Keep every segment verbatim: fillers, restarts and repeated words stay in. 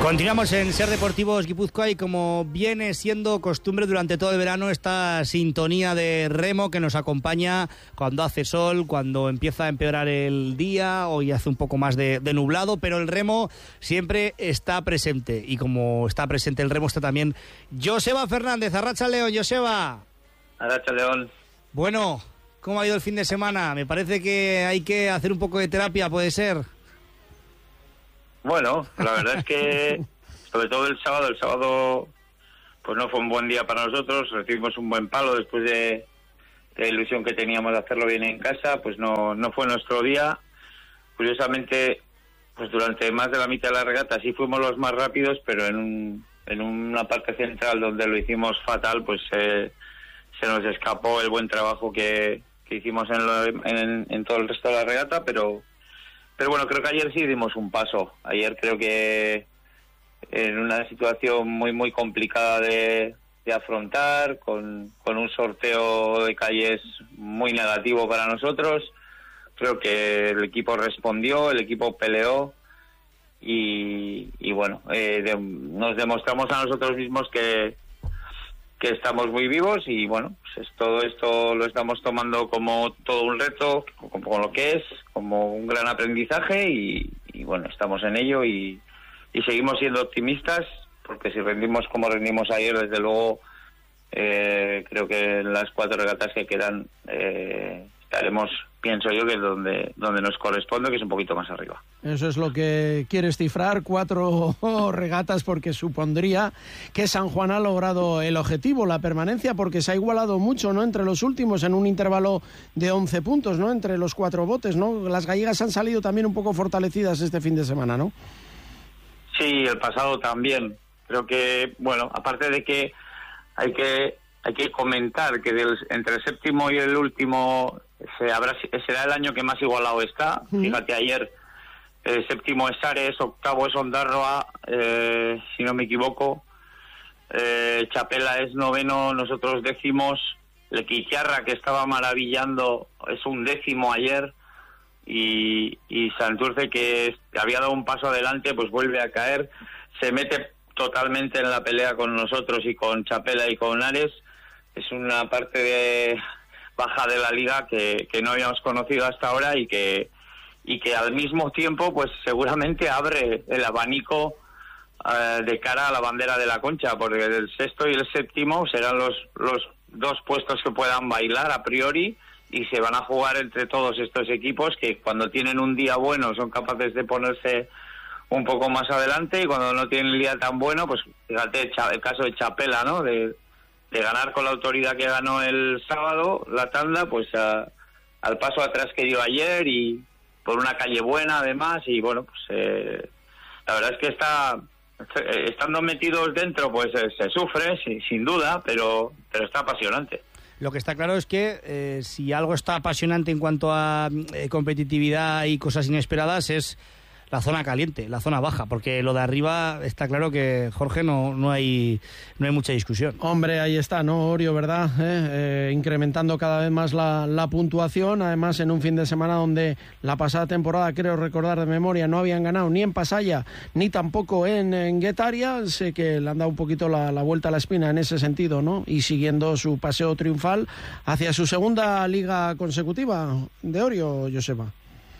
Continuamos en Ser Deportivos Guipúzcoa y como viene siendo costumbre durante todo el verano, esta sintonía de remo que nos acompaña cuando hace sol, cuando empieza a empeorar el día, hoy hace un poco más de, de nublado, pero el remo siempre está presente y como está presente el remo está también Joseba Fernández. Arracha León, Joseba. Arracha León. Bueno, ¿cómo ha ido el fin de semana? Me parece que hay que hacer un poco de terapia, ¿puede ser? Bueno, la verdad es que, sobre todo el sábado, el sábado pues no fue un buen día para nosotros, recibimos un buen palo después de, de la ilusión que teníamos de hacerlo bien en casa, pues no, no fue nuestro día. Curiosamente, pues durante más de la mitad de la regata sí fuimos los más rápidos, pero en, un, en una parte central donde lo hicimos fatal, pues eh, se nos escapó el buen trabajo que, que hicimos en, lo, en, en todo el resto de la regata, pero... Pero bueno, creo que ayer sí dimos un paso. Ayer creo que en una situación muy, muy complicada de, de afrontar, con, con un sorteo de calles muy negativo para nosotros, creo que el equipo respondió, el equipo peleó y, y bueno, eh, de, nos demostramos a nosotros mismos que, que estamos muy vivos y bueno, pues es, todo esto lo estamos tomando como todo un reto, como, como lo que es, como un gran aprendizaje y, y bueno, estamos en ello y, y seguimos siendo optimistas porque si rendimos como rendimos ayer, desde luego eh, creo que en las cuatro regatas que quedan eh, estaremos, pienso yo, que es donde, donde nos corresponde, que es un poquito más arriba. Eso es lo que quieres cifrar, cuatro regatas, porque supondría que San Juan ha logrado el objetivo, la permanencia, porque se ha igualado mucho, ¿no?, entre los últimos, en un intervalo de once puntos, ¿no?, entre los cuatro botes, ¿no? Las gallegas han salido también un poco fortalecidas este fin de semana, ¿no? Sí, el pasado también. Creo que, bueno, aparte de que hay que hay que comentar que del, entre el séptimo y el último se habrá, será el año que más igualado está. Mm. Fíjate, ayer el séptimo es Ares, octavo es Ondarroa, eh, si no me equivoco. Eh, Chapela es noveno, nosotros décimos. Lequitiarra, que estaba maravillando, es un décimo ayer. Y, y Santurce, que había dado un paso adelante, pues vuelve a caer. Se mete totalmente en la pelea con nosotros y con Chapela y con Ares. Es una parte de baja de la liga que, que no habíamos conocido hasta ahora y que y que al mismo tiempo pues seguramente abre el abanico uh, de cara a la bandera de la Concha, porque el sexto y el séptimo serán los los dos puestos que puedan bailar a priori y se van a jugar entre todos estos equipos que cuando tienen un día bueno son capaces de ponerse un poco más adelante y cuando no tienen el día tan bueno, pues fíjate el caso de Chapela, ¿no?, de de ganar con la autoridad que ganó el sábado la tanda, pues a, al paso atrás que dio ayer y por una calle buena además y bueno, pues eh, la verdad es que está estando metidos dentro pues eh, se sufre sí, sin duda, pero pero está apasionante. Lo que está claro es que eh, si algo está apasionante en cuanto a eh, competitividad y cosas inesperadas es la zona caliente, la zona baja, porque lo de arriba está claro que, Jorge, no no hay no hay mucha discusión. Hombre, ahí está, ¿no, Orio, verdad? ¿Eh? Eh, incrementando cada vez más la, la puntuación, además en un fin de semana donde la pasada temporada, creo recordar de memoria, no habían ganado ni en Pasaya, ni tampoco en, en Guetaria. Sé que le han dado un poquito la, la vuelta a la espina en ese sentido, ¿no? Y siguiendo su paseo triunfal hacia su segunda liga consecutiva. De Orio, Joseba.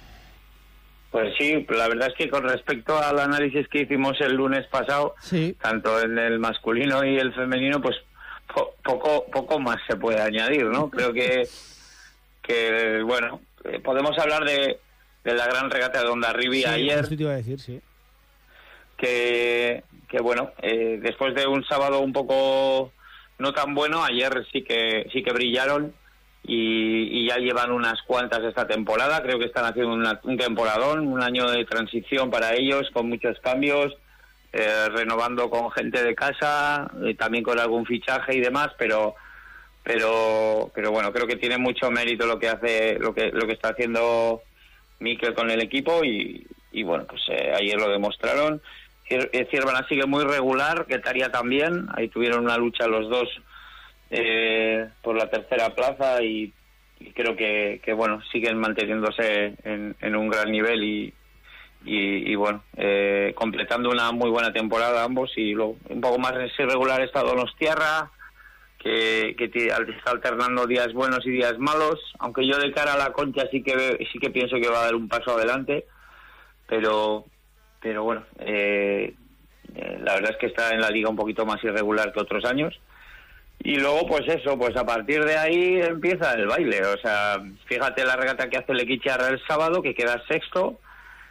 Pues sí, la verdad es que con respecto al análisis que hicimos el lunes pasado, sí, tanto en el masculino y el femenino, pues po- poco poco más se puede añadir, ¿no? Creo que, que bueno, eh, podemos hablar de, de la gran regata de Hondarribia sí, ayer. Sí, te iba a decir, sí. Que, que bueno, eh, después de un sábado un poco no tan bueno, ayer sí que sí que brillaron. Y, y ya llevan unas cuantas esta temporada, creo que están haciendo una, un temporadón, un año de transición para ellos, con muchos cambios, eh, renovando con gente de casa, eh, también con algún fichaje y demás, pero pero pero bueno, creo que tiene mucho mérito lo que hace, lo que lo que está haciendo Mikel con el equipo y, y bueno, pues eh, ayer lo demostraron. Ciervana sigue muy regular, Guetaria también, ahí tuvieron una lucha los dos Eh, por la tercera plaza y, y creo que, que bueno siguen manteniéndose en, en un gran nivel y, y, y bueno, eh, completando una muy buena temporada ambos. Y luego un poco más irregular está Donostiarra, que, que está alternando días buenos y días malos, aunque yo de cara a la Concha sí que sí que pienso que va a dar un paso adelante, pero pero bueno, eh, eh, la verdad es que está en la liga un poquito más irregular que otros años. Y luego pues eso, pues a partir de ahí empieza el baile. O sea, fíjate la regata que hace el Equicharra el sábado, que queda sexto,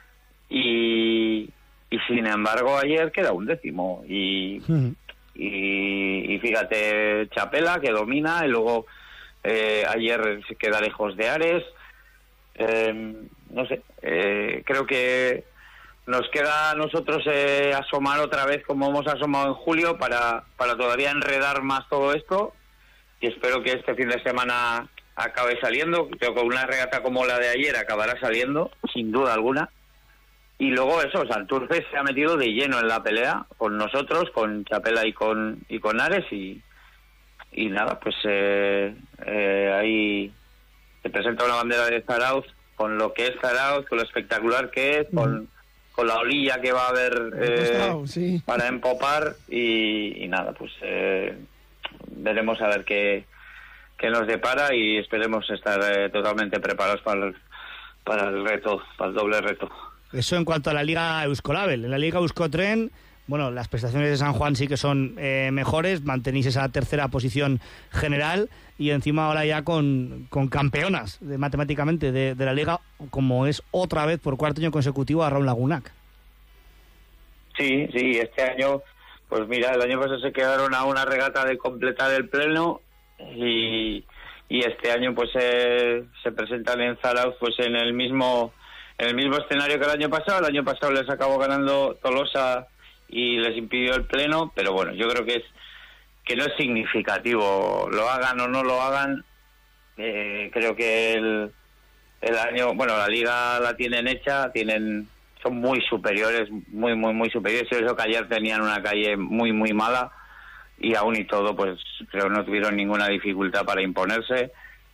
y, y sin embargo ayer queda un décimo, y uh-huh. Y, y fíjate Chapela, que domina, y luego eh, ayer se queda lejos de Ares. Eh, no sé, eh, creo que nos queda a nosotros eh, asomar otra vez como hemos asomado en julio para, para todavía enredar más todo esto, y espero que este fin de semana acabe saliendo. Creo que una regata como la de ayer acabará saliendo, sin duda alguna. Y luego eso, Santurce se ha metido de lleno en la pelea con nosotros, con Chapela y con y con Ares, y, y nada, pues eh, eh, ahí se presenta una bandera de Zarauz, con lo que es Zarauz, con lo espectacular que es, mm. con, con la olilla que va a haber eh, sí. para empopar, y, y nada, pues eh, veremos a ver qué, qué nos depara, y esperemos estar eh, totalmente preparados para el, para el reto, para el doble reto. Eso en cuanto a la Liga Euskolabel. En la Liga Euskotren, bueno, las prestaciones de San Juan sí que son eh, mejores, mantenéis esa tercera posición general, y encima ahora ya con, con campeonas de, matemáticamente de, de la Liga, como es otra vez por cuarto año consecutivo Arraun Lagunak. Sí, sí, este año, pues mira, el año pasado se quedaron a una regata de completar el pleno, y, y este año pues eh, se presentan en Zarauz pues en el mismo... en el mismo escenario que el año pasado. El año pasado les acabó ganando Tolosa y les impidió el pleno, pero bueno, yo creo que es que no es significativo, lo hagan o no lo hagan. Eh, creo que el, el año, bueno, la liga la tienen hecha, tienen son muy superiores, muy, muy, muy superiores. Eso que ayer tenían una calle muy, muy mala, y aún y todo, pues creo que no tuvieron ninguna dificultad para imponerse.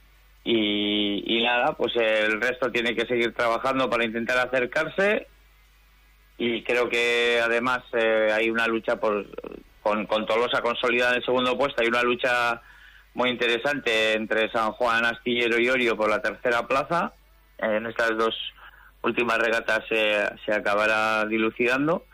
Y, y nada, pues el resto tiene que seguir trabajando para intentar acercarse, y creo que además eh, hay una lucha por con, con Tolosa consolidada en el segundo puesto. Hay una lucha muy interesante entre San Juan, Astillero y Orio por la tercera plaza. En estas dos últimas regatas se, se acabará dilucidando,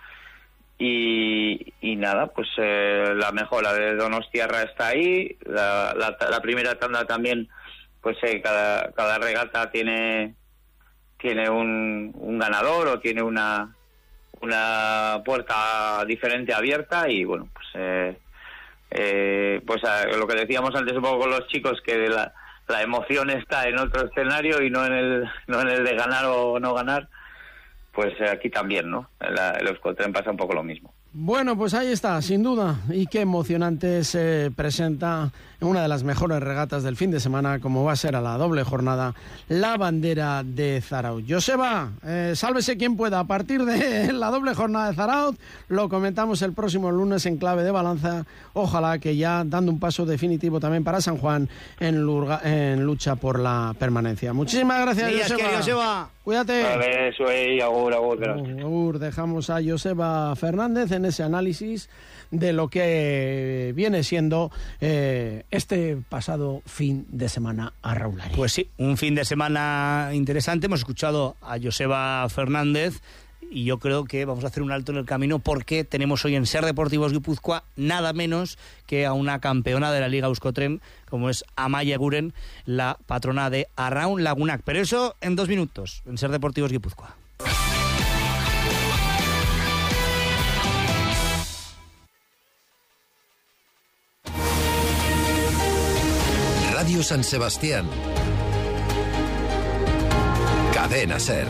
y, y nada, pues eh, la mejora de Donostiarra está ahí. La, la, la primera tanda también, pues eh, cada cada regata tiene tiene un, un ganador, o tiene una una puerta diferente abierta, y bueno, pues eh, eh, pues a, lo que decíamos antes un poco con los chicos, que la, la emoción está en otro escenario y no en el no en el de ganar o no ganar. Pues eh, aquí también, ¿no? En la, el Euskotren pasa un poco lo mismo. Bueno, pues ahí está, sin duda, y qué emocionante se presenta en una de las mejores regatas del fin de semana, como va a ser a la doble jornada, la bandera de Zarauz. Joseba, eh, sálvese quien pueda. A partir de la doble jornada de Zarauz, lo comentamos el próximo lunes en Clave de Balanza. Ojalá que ya dando un paso definitivo también para San Juan en, lurga, en lucha por la permanencia. Muchísimas gracias, Días, Joseba. Joseba. Cuídate. Vale, soy agur, agur, gracias. Agur, dejamos a Joseba Fernández en ese análisis de lo que viene siendo eh, este pasado fin de semana a Raulari. Pues sí, un fin de semana interesante. Hemos escuchado a Joseba Fernández, y yo creo que vamos a hacer un alto en el camino, porque tenemos hoy en Ser Deportivos Guipúzcoa nada menos que a una campeona de la Liga Euskotren, como es Amaia Eguren, la patrona de Arraun Lagunak. Pero eso en dos minutos, en Ser Deportivos Guipúzcoa. Radio San Sebastián. Cadena Ser.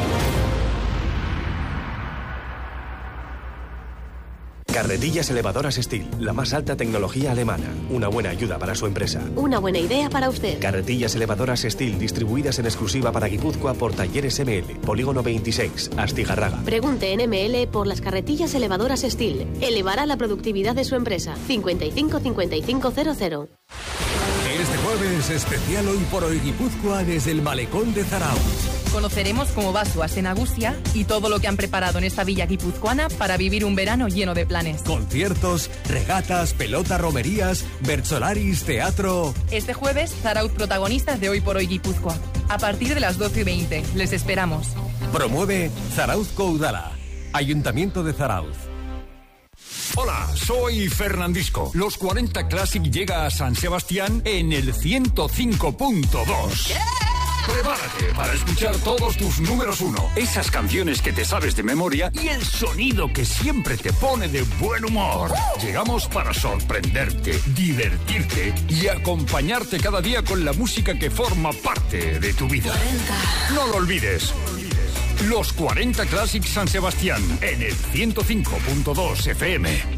Carretillas elevadoras Steel, la más alta tecnología alemana. Una buena ayuda para su empresa. Una buena idea para usted. Carretillas elevadoras Steel, distribuidas en exclusiva para Guipúzcoa por Talleres M L, Polígono veintiséis, Astigarraga. Pregunte en M L por las carretillas elevadoras Steel. Elevará la productividad de su empresa. cincuenta y cinco cincuenta y cinco cero cero. Este jueves especial Hoy por Hoy Guipúzcoa desde el Malecón de Zarauz. Conoceremos cómo va su Aste Nagusia y todo lo que han preparado en esta villa guipuzcoana para vivir un verano lleno de planes. Conciertos, regatas, pelota, romerías, bertsolaris, teatro... Este jueves, Zarauz protagonistas de Hoy por Hoy Guipúzcoa. A partir de las doce y veinte. Les esperamos. Promueve Zarauz Coudala. Ayuntamiento de Zarauz. Hola, soy Fernandisco. Los cuarenta Classic llega a San Sebastián en el ciento cinco punto dos. Yeah. Prepárate para escuchar todos tus números uno, esas canciones que te sabes de memoria y el sonido que siempre te pone de buen humor. Llegamos para sorprenderte, divertirte y acompañarte cada día con la música que forma parte de tu vida. cuarenta. No lo olvides. Los cuarenta Classic San Sebastián en el ciento cinco punto dos F M.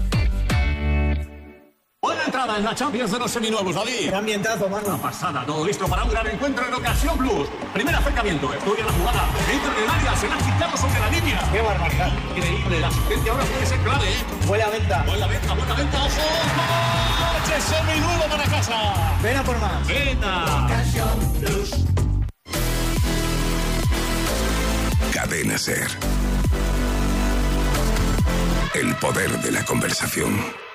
Buena entrada en la Champions de los seminuevos, David. Qué ambientazo, mano. Una pasada, todo listo para un gran encuentro en Ocasión Plus. Primer acercamiento, estudia la jugada. Entra en el área, se la ha quitado sobre la línea. Qué barbaridad. Increíble, la asistencia ahora puede ser clave, ¿eh? Buena venta. Buena venta, buena venta, ojo. ¡Noche seminuevo para casa! Ven a por más. Venga. Ocasión Plus. Cadena SER. El poder de la conversación.